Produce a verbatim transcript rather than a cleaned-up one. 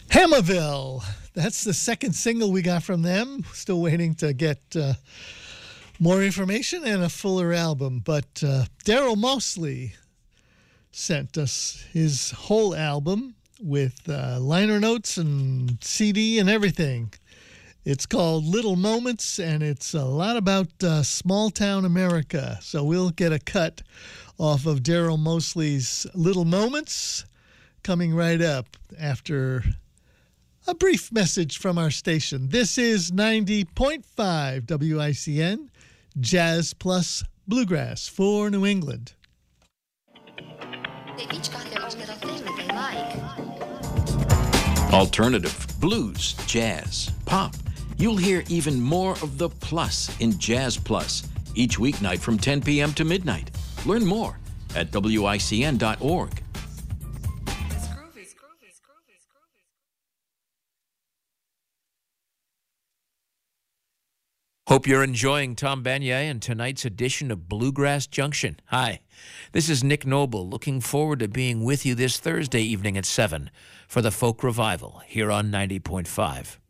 Hammerville. That's the second single we got from them. Still waiting to get uh, more information and a fuller album. But uh, Daryl Mosley sent us his whole album with uh, liner notes and C D and everything. It's called Little Moments, and it's a lot about uh, small-town America. So we'll get a cut off of Daryl Mosley's Little Moments coming right up after a brief message from our station. This is ninety point five W I C N, Jazz Plus Bluegrass for New England. They've each got their own little thing that they like. Alternative, blues, jazz, pop. You'll hear even more of the plus in Jazz Plus each weeknight from ten p.m. to midnight. Learn more at W I C N dot org. Hope you're enjoying Tom Banyai and tonight's edition of Bluegrass Junction. Hi, this is Nick Noble, looking forward to being with you this Thursday evening at seven for the Folk Revival here on ninety point five.